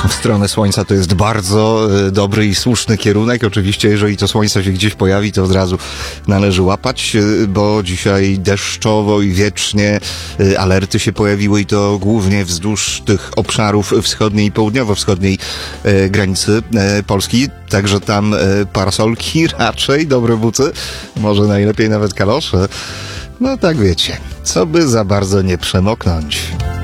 w stronę słońca to jest bardzo dobry i słuszny kierunek. Oczywiście, jeżeli to słońce się gdzieś pojawi, to od razu należy łapać, bo dzisiaj deszczowo i wiecznie alerty się pojawiły i to głównie wzdłuż tych obszarów wschodniej i południowo-wschodniej granicy Polski. Także tam parasolki raczej, dobre buty, może najlepiej nawet kalosze. No tak wiecie, co by za bardzo nie przemoknąć.